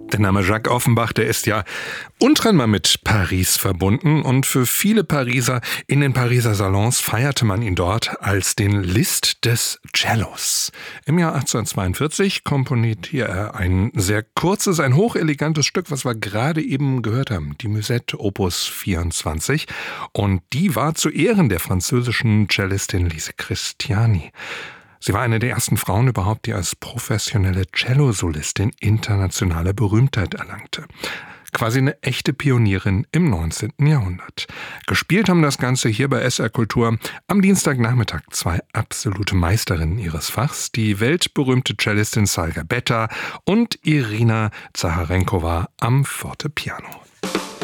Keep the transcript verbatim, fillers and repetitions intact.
Der Name Jacques Offenbach, der ist ja untrennbar mit Paris verbunden und für viele Pariser in den Pariser Salons feierte man ihn dort als den Liszt des Cellos. Im Jahr achtzehnhundertzweiundvierzig komponierte er ein sehr kurzes, ein hochelegantes Stück, was wir gerade eben gehört haben, die Musette Opus vierundzwanzig, und die war zu Ehren der französischen Cellistin Lise Christiani. Sie war eine der ersten Frauen überhaupt, die als professionelle Cellosolistin internationale Berühmtheit erlangte. Quasi eine echte Pionierin im neunzehnten Jahrhundert. Gespielt haben das Ganze hier bei S R Kultur am Dienstagnachmittag zwei absolute Meisterinnen ihres Fachs, die weltberühmte Cellistin Salga Betta und Irina Zacharenkowa am Fortepiano.